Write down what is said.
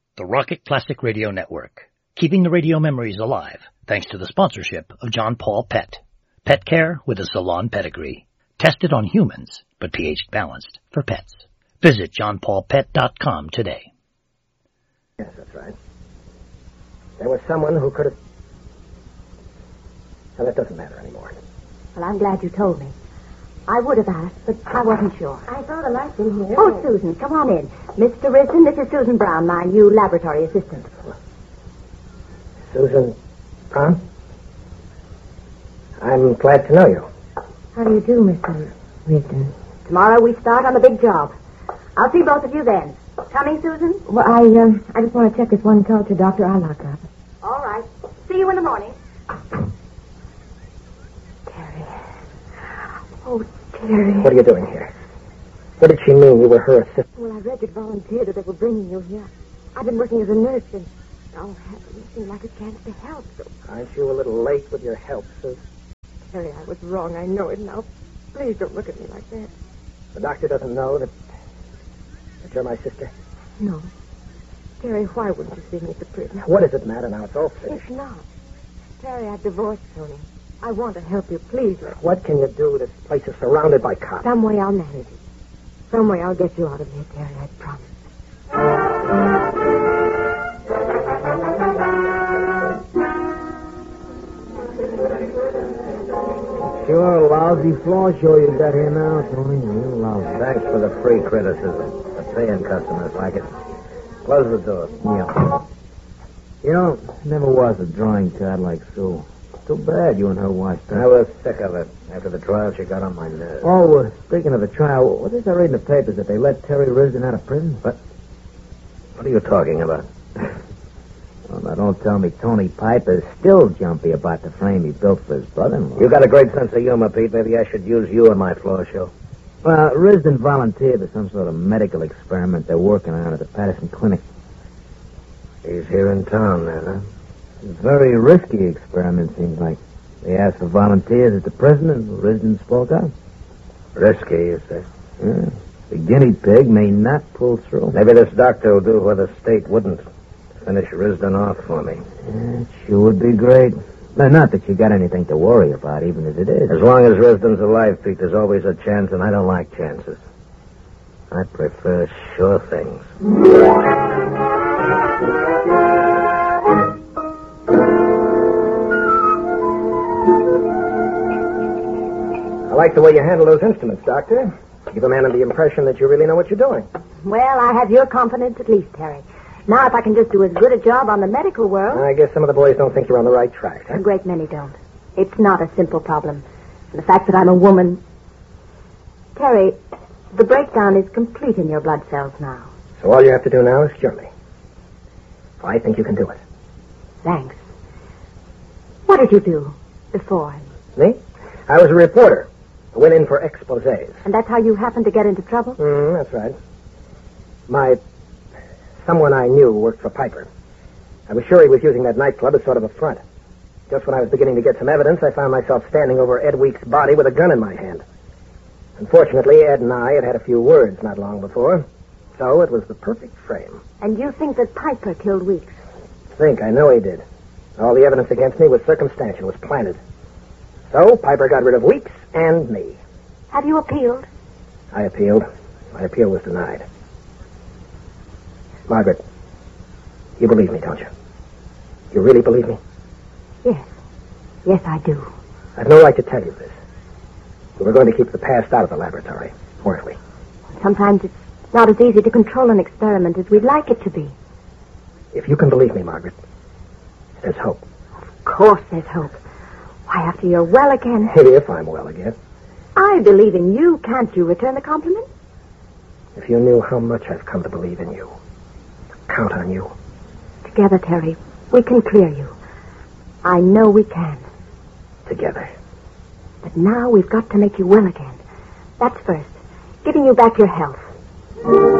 the Rocket Classic Radio Network, keeping the radio memories alive thanks to the sponsorship of John Paul Pet. Pet care with a salon pedigree. Tested on humans, but pH balanced for pets. Visit johnpaulpet.com today. Yes, that's right. There was someone who could have... Well, that doesn't matter anymore. Well, I'm glad you told me. I would have asked, but I wasn't sure. I saw the lights in here. Oh, Susan, come on in. Mr. Risden, this is Susan Brown, my new laboratory assistant. Susan Brown? I'm glad to know you. How do you do, Mr. Risden? Tomorrow we start on the big job. I'll see both of you then. Coming, Susan? Well, I just want to check this one culture Dr. Allock up. All right. See you in the morning. Terry. Oh, Terry. What are you doing here? What did she mean you were her assistant? Well, I read that volunteer that they were bringing you here. I've been working as a nurse, and oh, heaven, it seemed like a chance to help. So, Aren't you a little late with your help, Susan? Terry, I was wrong. I know it now. Please don't look at me like that. The doctor doesn't know that you're my sister? No. Terry, why wouldn't you see me at the prison? What does it matter now? It's all finished. It's not. Terry, I've divorced Tony. I want to help you. Please. What can you do? This place is surrounded by cops. Some way I'll manage it. Some way I'll get you out of here, Terry. I promise. Sure, lousy floor show you got here now, Tony. You lousy. Thanks for the free criticism. The paying customers like it. Close the door. Yeah. You know, never was a drawing card like Sue. Too bad you and her washed I up. was sick of it. After the trial, she got on my nerves. Oh, speaking of the trial, what is I read in the papers that they let Terry Risden out of prison? What are you talking about? Well, now don't tell me Tony Piper's still jumpy about the frame he built for his brother-in-law. You got a great sense of humor, Pete. Maybe I should use you in my floor show. Well, Risden volunteered for some sort of medical experiment they're working on at the Patterson Clinic. He's here in town, then, huh? It's a very risky experiment, seems like. They asked for volunteers at the prison, and Risden spoke out. Risky, you say? Yeah. The guinea pig may not pull through. Maybe this doctor will do what the state wouldn't. Finish Risden off for me. Yeah, it sure would be great. No, not that you got anything to worry about, even as it is. As long as Risden's alive, Pete, there's always a chance, and I don't like chances. I prefer sure things. I like the way you handle those instruments, Doctor. Give a man the impression that you really know what you're doing. Well, I have your confidence at least, Terry. Now, if I can just do as good a job on the medical world... I guess some of the boys don't think you're on the right track, huh? A great many don't. It's not a simple problem. And the fact that I'm a woman... Terry, the breakdown is complete in your blood cells now. So all you have to do now is cure me. I think you can do it. Thanks. What did you do before? Me? I was a reporter. I went in for exposés. And that's how you happened to get into trouble? That's right. Someone I knew worked for Piper. I was sure he was using that nightclub as sort of a front. Just when I was beginning to get some evidence, I found myself standing over Ed Week's body with a gun in my hand. Unfortunately, Ed and I had had a few words not long before, so it was the perfect frame. And you think that Piper killed Weeks? I know he did. All the evidence against me was circumstantial, was planted. So Piper got rid of Weeks and me. Have you appealed? I appealed. My appeal was denied. Margaret, you believe me, don't you? You really believe me? Yes. Yes, I do. I've no right to tell you this. We were going to keep the past out of the laboratory, weren't we? Sometimes it's not as easy to control an experiment as we'd like it to be. If you can believe me, Margaret, there's hope. Of course there's hope. Why, after you're well again... If I'm well again. I believe in you. Can't you return the compliment? If you knew how much I've come to believe in you. Count on you. Together, Terry, we can clear you. I know we can. Together. But now we've got to make you well again. That's first. Giving you back your health.